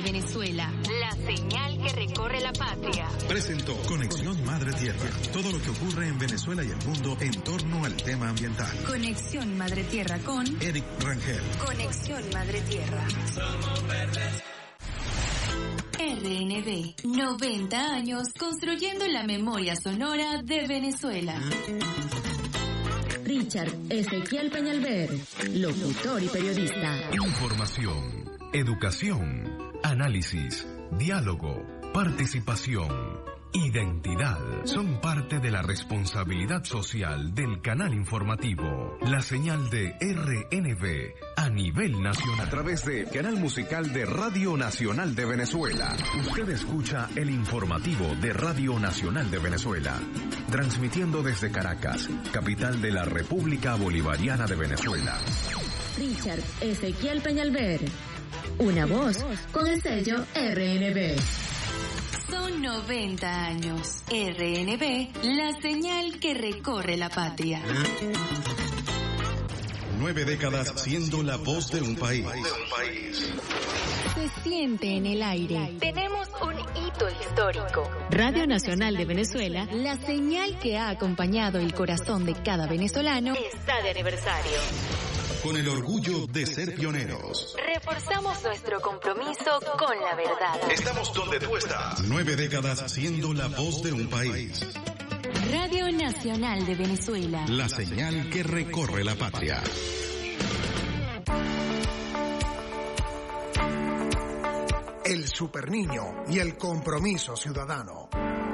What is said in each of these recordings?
Venezuela, la señal que recorre la patria. Presentó Conexión Madre Tierra. Todo lo que ocurre en Venezuela y el mundo en torno al tema ambiental. Conexión Madre Tierra con Eric Rangel. Conexión Madre Tierra. Somos verdes. RNB, 90 años construyendo la memoria sonora de Venezuela. Richard Ezequiel Peñalver, locutor y periodista. Información, educación, análisis, diálogo, participación, identidad. Son parte de la responsabilidad social del canal informativo. La señal de RNB a nivel nacional. A través del canal musical de Radio Nacional de Venezuela. Usted escucha el informativo de Radio Nacional de Venezuela. Transmitiendo desde Caracas, capital de la República Bolivariana de Venezuela. Richard Ezequiel Peñalver. Una voz con el sello RNB. Son 90 años. RNB, la señal que recorre la patria. 9 décadas siendo la voz de un país. Se siente en el aire. Tenemos un hito histórico. Radio Nacional de Venezuela, la señal que ha acompañado el corazón de cada venezolano, está de aniversario. Con el orgullo de ser pioneros. Reforzamos nuestro compromiso con la verdad. Estamos donde tú estás. 9 décadas siendo la voz de un país. Radio Nacional de Venezuela. La señal que recorre la patria. El Superniño y el compromiso ciudadano.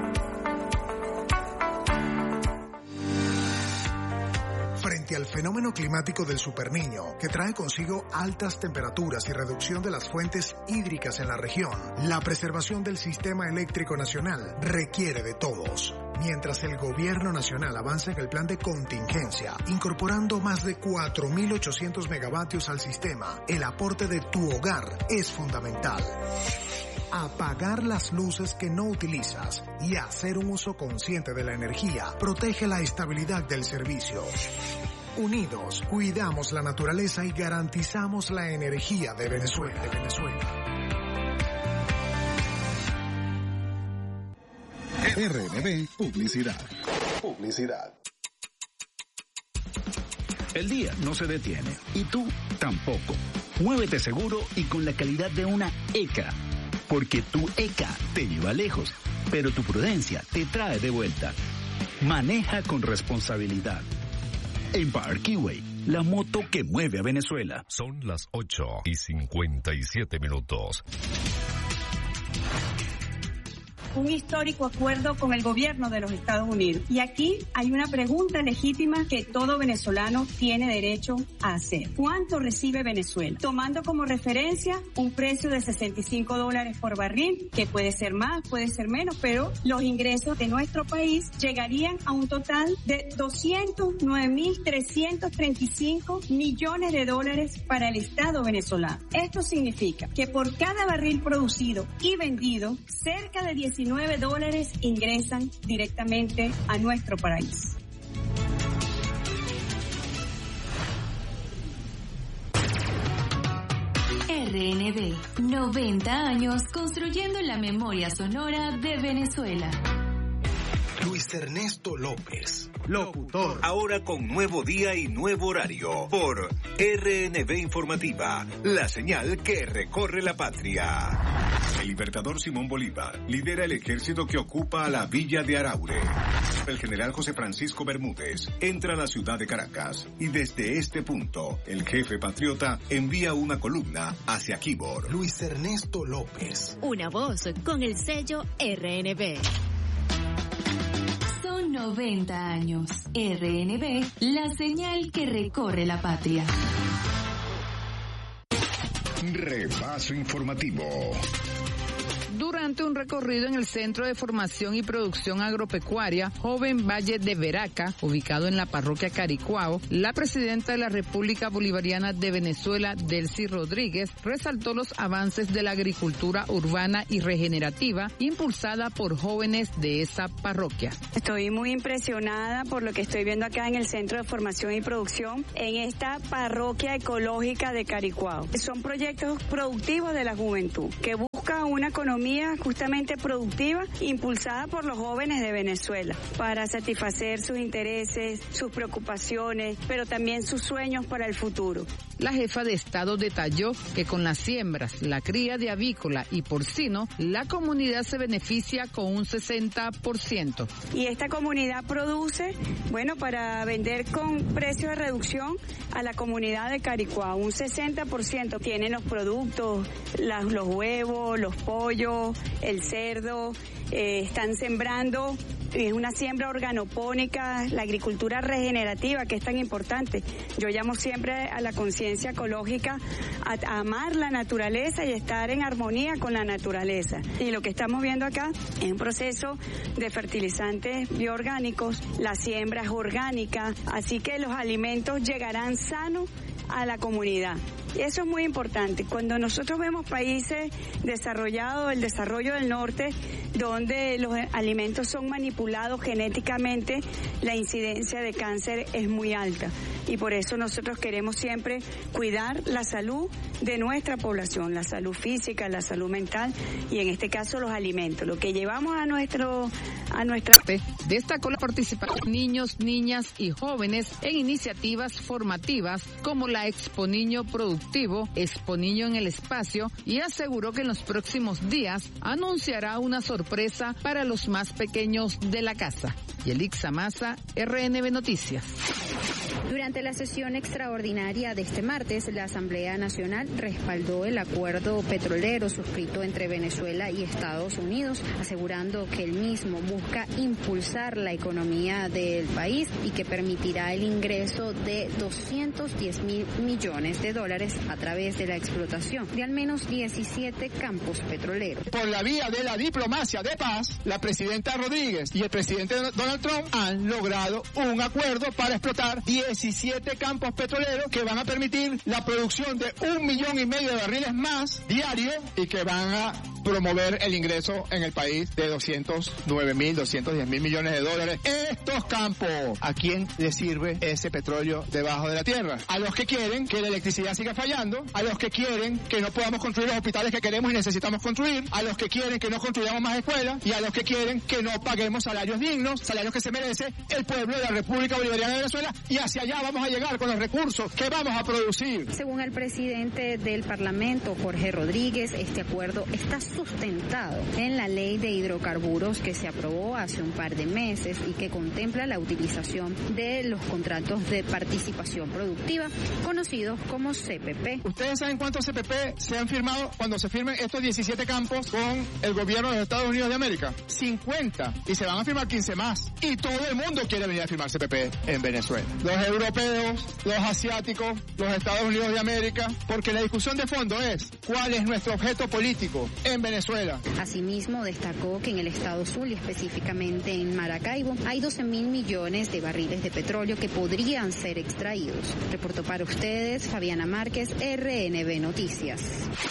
Frente al fenómeno climático del Superniño, que trae consigo altas temperaturas y reducción de las fuentes hídricas en la región, la preservación del sistema eléctrico nacional requiere de todos. Mientras el gobierno nacional avanza en el plan de contingencia, incorporando más de 4.800 megavatios al sistema, el aporte de tu hogar es fundamental. Apagar las luces que no utilizas y hacer un uso consciente de la energía protege la estabilidad del servicio. Unidos, cuidamos la naturaleza y garantizamos la energía de Venezuela. RNB Publicidad. El día no se detiene y tú tampoco. Muévete seguro y con la calidad de una ECA. Porque tu ECA te lleva lejos, pero tu prudencia te trae de vuelta. Maneja con responsabilidad. Empire Keyway, la moto que mueve a Venezuela. Son las 8:57. Un histórico acuerdo con el gobierno de los Estados Unidos. Y aquí hay una pregunta legítima que todo venezolano tiene derecho a hacer. ¿Cuánto recibe Venezuela? Tomando como referencia un precio de $65 por barril, que puede ser más, puede ser menos, pero los ingresos de nuestro país llegarían a un total de $209.335 millones de dólares para el Estado venezolano. Esto significa que por cada barril producido y vendido, cerca de $19 ingresan directamente a nuestro país. RNB, 90 años construyendo la memoria sonora de Venezuela. Luis Ernesto López, locutor. Ahora con nuevo día y nuevo horario por RNB Informativa, la señal que recorre la patria. El libertador Simón Bolívar lidera el ejército que ocupa la villa de Araure. El general José Francisco Bermúdez entra a la ciudad de Caracas y desde este punto el jefe patriota envía una columna hacia Quibor. Luis Ernesto López. Una voz con el sello RNB. 90 años. RNB, la señal que recorre la patria. Repaso informativo. Durante un recorrido en el Centro de Formación y Producción Agropecuaria Joven Valle de Veraca, ubicado en la parroquia Caricuao, la presidenta de la República Bolivariana de Venezuela, Delcy Rodríguez, resaltó los avances de la agricultura urbana y regenerativa impulsada por jóvenes de esa parroquia. Estoy muy impresionada por lo que estoy viendo acá en el Centro de Formación y Producción en esta parroquia ecológica de Caricuao. Son proyectos productivos de la juventud que buscan a una economía justamente productiva, impulsada por los jóvenes de Venezuela, para satisfacer sus intereses, sus preocupaciones, pero también sus sueños para el futuro. La jefa de Estado detalló que con las siembras, la cría de avícola y porcino, la comunidad se beneficia con un 60%. Y esta comunidad produce, para vender con precio de reducción a la comunidad de Caricuao, un 60%. Tienen los productos, los huevos, los pollos, el cerdo, están sembrando. Es una siembra organopónica, la agricultura regenerativa, que es tan importante. Yo llamo siempre a la conciencia ecológica, a amar la naturaleza y estar en armonía con la naturaleza. Y lo que estamos viendo acá es un proceso de fertilizantes bioorgánicos, la siembra es orgánica, así que los alimentos llegarán sanos a la comunidad. Eso es muy importante. Cuando nosotros vemos países desarrollados, el desarrollo del norte, donde los alimentos son manipulados genéticamente, la incidencia de cáncer es muy alta. Y por eso nosotros queremos siempre cuidar la salud de nuestra población, la salud física, la salud mental y en este caso los alimentos, lo que llevamos a nuestra... Destacó la participación de niños, niñas y jóvenes en iniciativas formativas como la Expo Niño Productivo, Expo Niño en el Espacio, y aseguró que en los próximos días anunciará una sorpresa para los más pequeños de la casa. Yelixa Maza, RNB Noticias. Durante la sesión extraordinaria de este martes, la Asamblea Nacional respaldó el acuerdo petrolero suscrito entre Venezuela y Estados Unidos, asegurando que el mismo busca impulsar la economía del país y que permitirá el ingreso de $210.000 millones a través de la explotación de al menos 17 campos petroleros. Por la vía de la diplomacia de paz, la presidenta Rodríguez y el presidente Donald Trump han logrado un acuerdo para explotar 17 campos petroleros que van a permitir la producción de 1,5 millones de barriles más diarios y que van a promover el ingreso en el país de $210.000 millones. Estos campos, ¿a quién le sirve ese petróleo debajo de la tierra? A los que quieren que la electricidad siga fallando, a los que quieren que no podamos construir los hospitales que queremos y necesitamos construir, a los que quieren que no construyamos más escuelas y a los que quieren que no paguemos salarios dignos, salarios que se merece el pueblo de la República Bolivariana de Venezuela, y hacia allá vamos a llegar con los recursos que vamos a producir. Según el presidente del Parlamento, Jorge Rodríguez, este acuerdo está sustentado en la ley de hidrocarburos que se aprobó hace un par de meses y que contempla la utilización de los contratos de participación productiva, conocidos como CPP. ¿Ustedes saben cuántos CPP se han firmado cuando se firmen estos 17 campos con el gobierno de los Estados Unidos de América? 50. Y se van a firmar 15 más. Y todo el mundo quiere venir a firmar CPP en Venezuela. Los europeos, los asiáticos, los Estados Unidos de América, porque la discusión de fondo es ¿cuál es nuestro objeto político en Venezuela? Asimismo, destacó que en el estado Zulia, específicamente en Maracaibo, hay 12.000 millones de barriles de petróleo que podrían ser extraídos. Reportó para ustedes Fabiana Márquez, RNB Noticias.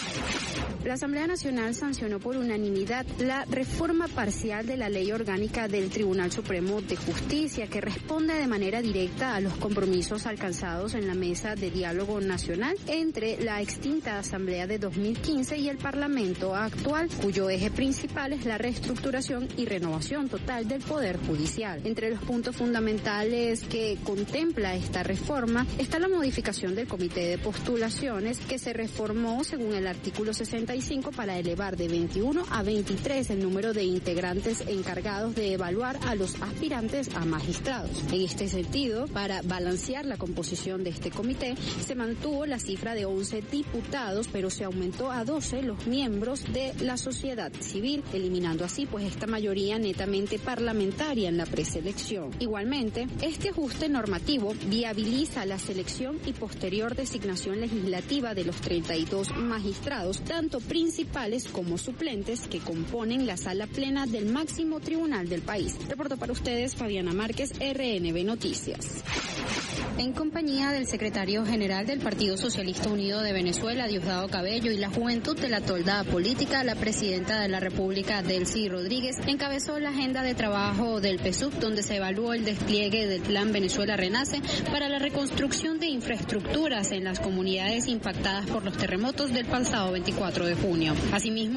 La Asamblea Nacional sancionó por unanimidad la reforma parcial de la Ley Orgánica del Tribunal Supremo de Justicia, que responde de manera directa a los compromisos alcanzados en la Mesa de Diálogo Nacional entre la extinta Asamblea de 2015 y el Parlamento actual, cuyo eje principal es la reestructuración y renovación total del Poder Judicial. Entre los puntos fundamentales que contempla esta reforma está la modificación del Comité de Postulaciones, que se reformó según el artículo 65 para elevar de 21 a 23 el número de integrantes encargados de evaluar a los aspirantes a magistrados. En este sentido, para balancear la composición de este comité, se mantuvo la cifra de 11 diputados, pero se aumentó a 12 los miembros de la sociedad civil, eliminando así esta mayoría netamente parlamentaria en la preselección. Igualmente, este ajuste normativo viabiliza la selección y posterior designación legislativa de los 32 magistrados, tanto principales como suplentes, que componen la sala plena del máximo tribunal del país. Reportó para ustedes Fabiana Márquez, RNB Noticias. En compañía del secretario general del Partido Socialista Unido de Venezuela, Diosdado Cabello, y la Juventud de la Toldada Política, la presidenta de la República, Delcy Rodríguez, encabezó la agenda de trabajo del PSUV, donde se evaluó el despliegue del Plan Venezuela Renace para la reconstrucción de infraestructuras en las comunidades impactadas por los terremotos del pasado 24 de junio. Asimismo,